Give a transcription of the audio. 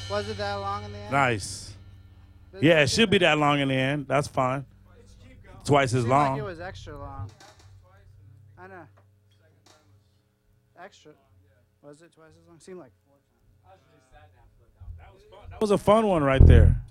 Was it that long in the end? Nice. Yeah, it should be that long in the end. That's fine. Twice as Seemed like long. it was extra long. I know. Extra. Was it twice as long? Seemed like 4 times. That was a fun one right there.